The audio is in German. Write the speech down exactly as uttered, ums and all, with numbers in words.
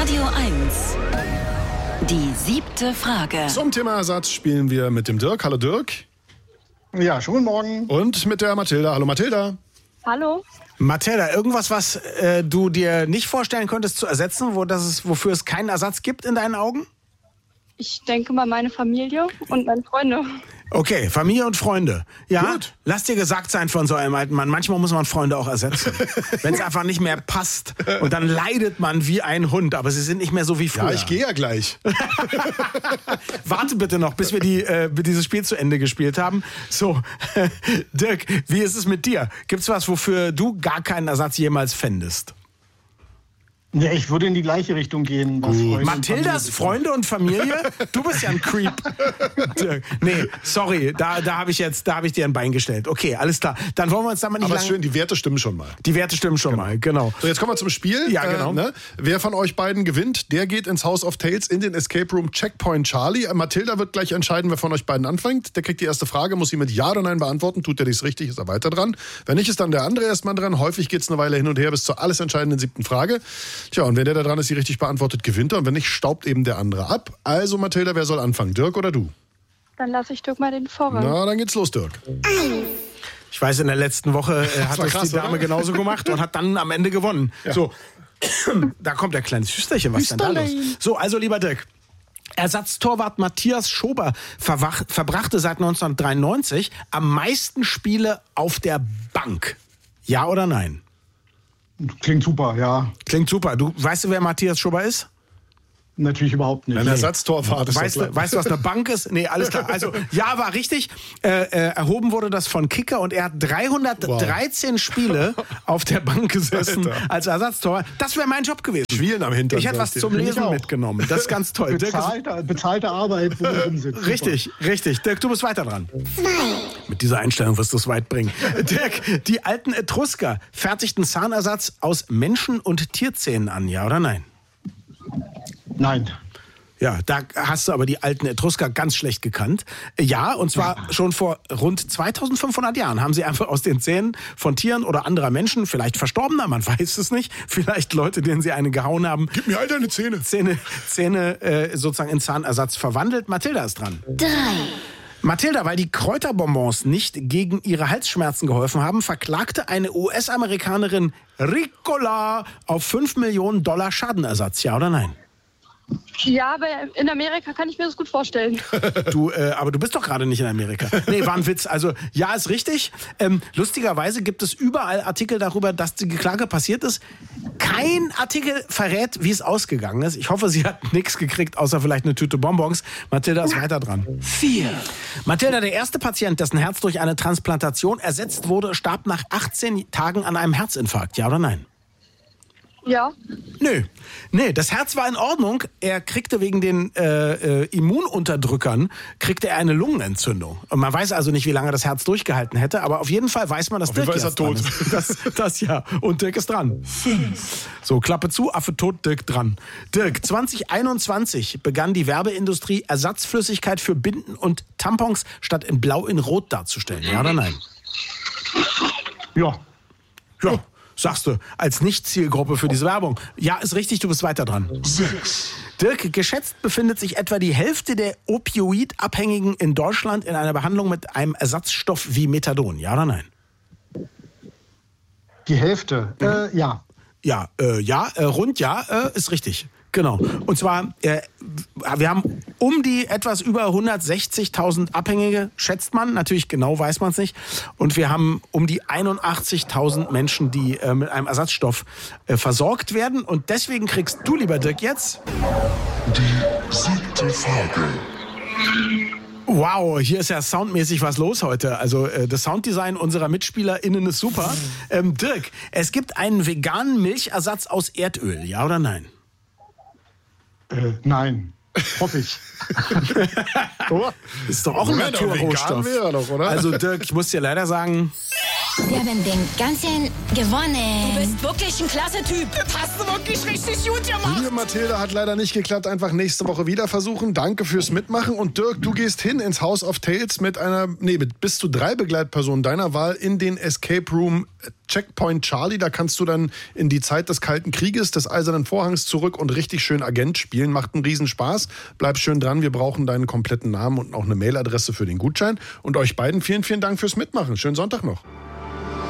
Radio eins. Die siebte Frage. Zum Thema Ersatz spielen wir mit dem Dirk. Hallo Dirk. Ja, schönen Morgen. Und mit der Mathilda. Hallo Mathilda. Hallo. Mathilda, irgendwas, was äh, du dir nicht vorstellen könntest zu ersetzen, wo das es, wofür es keinen Ersatz gibt in deinen Augen? Ich denke mal meine Familie und meine Freunde. Okay, Familie und Freunde. Ja, Gut. Lass dir gesagt sein von so einem alten Mann. Manchmal muss man Freunde auch ersetzen. Wenn es einfach nicht mehr passt. Und dann leidet man wie ein Hund. Aber sie sind nicht mehr so wie früher. Ja, ich gehe ja gleich. Warte bitte noch, bis wir die, äh, dieses Spiel zu Ende gespielt haben. So, Dirk, wie ist es mit dir? Gibt's was, wofür du gar keinen Ersatz jemals fändest? Ja, ich würde in die gleiche Richtung gehen. Was Freunde und Mathildas Familie Freunde und Familie? Du bist ja ein Creep. Dirk. Nee, sorry, da, da habe ich jetzt, da habe ich dir ein Bein gestellt. Okay, alles klar. Dann wollen wir uns da mal nicht Aber lange... ist schön, die Werte stimmen schon mal. Die Werte stimmen schon mal, genau. So, jetzt kommen wir zum Spiel. Ja, genau. Äh, ne? Wer von euch beiden gewinnt, der geht ins House of Tales in den Escape Room Checkpoint Charlie. Äh, Mathilda wird gleich entscheiden, wer von euch beiden anfängt. Der kriegt die erste Frage, muss sie mit Ja oder Nein beantworten. Tut er dies richtig, ist er weiter dran. Wenn nicht, ist dann der andere erstmal dran. Häufig geht es eine Weile hin und her bis zur alles entscheidenden siebten Frage. Tja, und wenn der da dran ist, die richtig beantwortet, gewinnt er. Und wenn nicht, staubt eben der andere ab. Also Mathilda, wer soll anfangen? Dirk oder du? Dann lasse ich Dirk mal den Vorrang. Na, dann geht's los, Dirk. Ich weiß, in der letzten Woche äh, hat war das krass, die Dame oder? genauso gemacht und hat dann am Ende gewonnen. Ja. So, da kommt der kleine Hüsterchen. Was ist denn da los? So, also lieber Dirk. Ersatztorwart Matthias Schober verwach, verbrachte seit neunzehnhundertdreiundneunzig am meisten Spiele auf der Bank. Ja oder nein? Klingt super, ja. Klingt super. Du weißt du, wer Matthias Schober ist? Natürlich überhaupt nicht. Ein Ersatztorwart ist Weißt doch du, klar. weißt du, was eine Bank ist? Nee, alles klar. Also, ja, war richtig. Äh, äh, erhoben wurde das von Kicker und er hat dreihundertdreizehn wow. Spiele auf der Bank gesessen Alter. als Ersatztorwart. Das wäre mein Job gewesen. Schwielen am Hintern. Ich hätte was sagt zum ihr. Lesen auch. mitgenommen. Das ist ganz toll. Dirk ist, Bezahlte, bezahlte Arbeit, wo man rumsitzt. Super. richtig, richtig. Dirk, du bist weiter dran. Mit dieser Einstellung wirst du es weit bringen. Dirk, die alten Etrusker fertigten Zahnersatz aus Menschen- und Tierzähnen an, ja oder nein? Nein. Ja, da hast du aber die alten Etrusker ganz schlecht gekannt. Ja, und zwar schon vor rund zweitausendfünfhundert Jahren haben sie einfach aus den Zähnen von Tieren oder anderer Menschen, vielleicht Verstorbener, man weiß es nicht, vielleicht Leute, denen sie eine gehauen haben, Gib mir all deine Zähne. Zähne, Zähne äh, sozusagen in Zahnersatz verwandelt. Mathilda ist dran. Drei. Mathilda, weil die Kräuterbonbons nicht gegen ihre Halsschmerzen geholfen haben, verklagte eine U S-Amerikanerin Ricola auf fünf Millionen Dollar Schadenersatz. Ja oder nein? Ja, aber in Amerika kann ich mir das gut vorstellen. Du, äh, aber du bist doch gerade nicht in Amerika. Nee, war ein Witz. Also, ja, ist richtig. Ähm, lustigerweise gibt es überall Artikel darüber, dass die Klage passiert ist. Kein Artikel verrät, wie es ausgegangen ist. Ich hoffe, sie hat nichts gekriegt, außer vielleicht eine Tüte Bonbons. Mathilda ist weiter dran. Vier. Mathilda, der erste Patient, dessen Herz durch eine Transplantation ersetzt wurde, starb nach achtzehn Tagen an einem Herzinfarkt. Ja oder nein? Ja. Nö. Nee, das Herz war in Ordnung. Er kriegte wegen den äh, äh, Immununterdrückern kriegte er eine Lungenentzündung. Und man weiß also nicht, wie lange das Herz durchgehalten hätte, aber auf jeden Fall weiß man, dass Auf jeden Dirk Fall ist er jetzt tot. dran ist. Das, das ja. Und Dirk ist dran. Fünf. So, Klappe zu, Affe tot, Dirk dran. Dirk, zwanzig einundzwanzig begann die Werbeindustrie, Ersatzflüssigkeit für Binden und Tampons statt in Blau in Rot darzustellen. Ja oder nein? Ja. Ja. Sagst du, als Nicht-Zielgruppe für diese Werbung. Ja, ist richtig, du bist weiter dran. Sechs. Dirk, geschätzt befindet sich etwa die Hälfte der Opioid-Abhängigen in Deutschland in einer Behandlung mit einem Ersatzstoff wie Methadon. Ja oder nein? Die Hälfte. Mhm. Äh, ja. Ja, äh, ja, äh, rund ja, äh, ist richtig. Genau. Und zwar, äh, wir haben um die etwas über hundertsechzigtausend Abhängige, schätzt man. Natürlich genau weiß man es nicht. Und wir haben um die einundachtzigtausend Menschen, die äh, mit einem Ersatzstoff äh, versorgt werden. Und deswegen kriegst du, lieber Dirk, jetzt... Die siebte Frage. Wow, hier ist ja soundmäßig was los heute. Also äh, das Sounddesign unserer MitspielerInnen ist super. Ähm, Dirk, es gibt einen veganen Milchersatz aus Erdöl, ja oder nein? Äh, nein. Hoffe ich. Ist doch auch ein Moment, aber vegan Naturrohstoff. wäre er doch, oder? Also Dirk, ich muss dir leider sagen, Wir haben den ganzen gewonnen. Du bist wirklich ein klasse Typ. Das hast du wirklich richtig gut gemacht. Liebe Mathilda, hat leider nicht geklappt. Einfach nächste Woche wieder versuchen. Danke fürs Mitmachen. Und Dirk, du gehst hin ins House of Tales mit einer, nee, mit bis zu drei Begleitpersonen deiner Wahl in den Escape Room Checkpoint Charlie. Da kannst du dann in die Zeit des Kalten Krieges, des Eisernen Vorhangs zurück und richtig schön Agent spielen. Macht einen Riesenspaß. Bleib schön dran. Wir brauchen deinen kompletten Namen und auch eine Mailadresse für den Gutschein. Und euch beiden vielen, vielen Dank fürs Mitmachen. Schönen Sonntag noch.